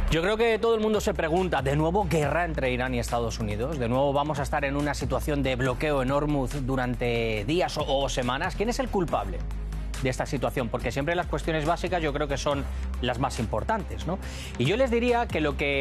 Yo creo que todo el mundo se pregunta, ¿de nuevo guerra entre Irán y Estados Unidos? ¿De nuevo vamos a estar en una situación de bloqueo en Hormuz durante días o semanas? ¿Quién es el culpable de esta situación? Porque siempre las cuestiones básicas yo creo que son las más importantes, ¿no? Y yo les diría que lo que